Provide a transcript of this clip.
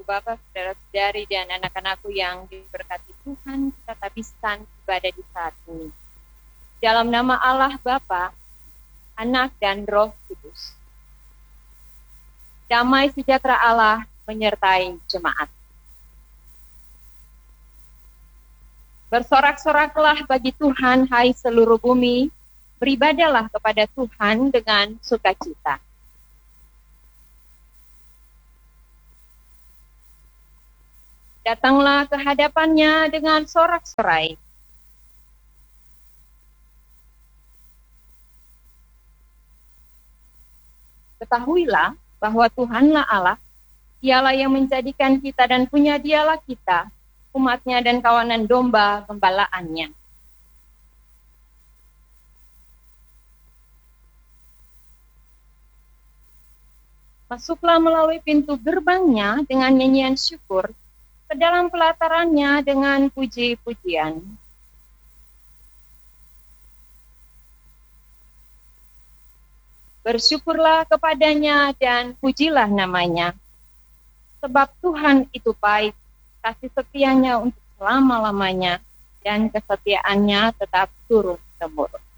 Bapak, saudara-saudari, dan anak-anakku yang diberkati Tuhan, kita habiskan ibadah di saat ini. Dalam nama Allah Bapa, Anak, dan Roh Kudus. Damai sejahtera Allah menyertai jemaat. Bersorak-soraklah bagi Tuhan, hai seluruh bumi, beribadahlah kepada Tuhan dengan sukacita. Datanglah ke hadapannya dengan sorak-sorai. Ketahuilah bahwa Tuhanlah Allah, Dialah yang menjadikan kita dan punya Dialah kita, umatnya dan kawanan domba gembalaannya. Masuklah melalui pintu gerbangnya dengan nyanyian syukur, ke dalam pelatarannya dengan puji-pujian. Bersyukurlah kepadanya dan pujilah namanya. Sebab Tuhan itu baik, kasih setianya untuk selama-lamanya, dan kesetiaannya tetap turun-temurun.